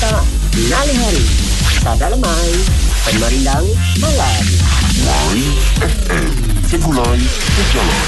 Otak Nali Hari Sada Lemai Pemerindang Malam Mai FM Segulai Berjalan.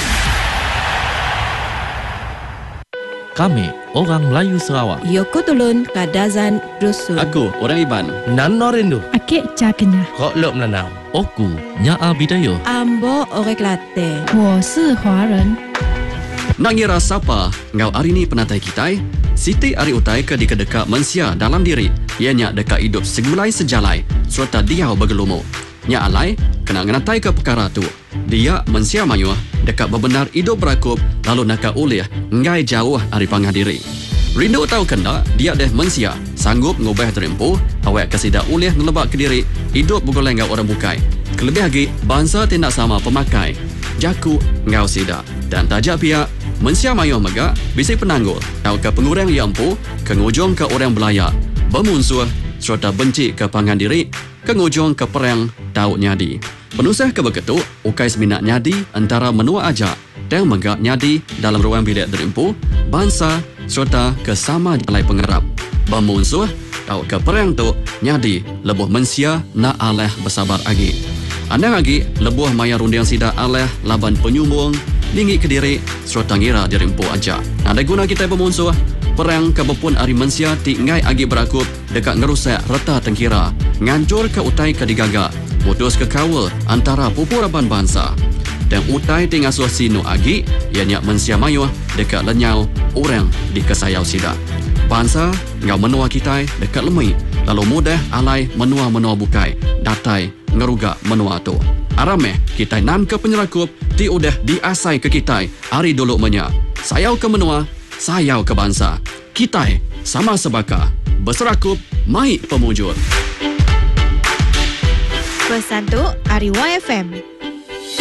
Kami, orang Melayu Sarawak. Yoko Tulun Kadazan Dusun. Aku, orang Iban. Nan Norindu. Akik Cakenya. Kok Lok Melanau. Oku, Nyaa Bidayo. Ambo Orek Latte. 我是华人。 Nak ngira siapa ngau hari ni penatai kita? Siti Ari Utai ke dikadeka mensia dalam diri. Ianya dekat hidup segulai sejalai serta dia bergelumu. Nya alai kena ngenatai ke perkara tu. Dia mensia mayuh dekat bebenar hidup berakup lalu nakak ulih ngai jauh dari pangah diri. Rindu tahu kena dia deh mensia sanggup ngubah terempuh awak kesida ulih ngelebak ke diri hidup bergoleng ngau orang bukai. Kelebih lagi bangsa tidak sama pemakai. Jaku ngau sida dan tajak pihak mensia mayuh megak bisik penanggul tahu ke pengurang yang empu ke ngujung ke orang belaya bermusuh serta benci ke pangan diri ke ngujung ke perang tahu nyadi. Penusah ke begitu ukai seminat nyadi antara menua aja dan megak nyadi dalam ruang bilik terempu bangsa serta ke sama jalai pengerap. Bermusuh tahu ke perang tu nyadi lebuh mensia na aleh bersabar lagi. Andang lagi lebuh maya rundiang sida aleh laban penyumbung lingi ke diri serta ngira dirempu aja. Ada guna kita bermusuh perang kebepun ari mensia ti ngai agi berakup dekat ngerusak reta tengkira ngancur ke utai ke digaga mutus ke kawal antara pupuraban bangsa dan utai ti ngasuh sinu agi ianya mensia mayuh dekat lenyau orang di kesayau sida. Bangsa ngau menua kita dekat lemai lalu mudah alai menua-menua bukai datai ngerugak menua tu. Arameh kita nan ke penyerakup ti udah diasai ke kita hari dulu menya. Sayau ke menua, sayau ke bangsa. Kita sama sebaka berserakup mai pemujur. Pesan tu Ari YFM.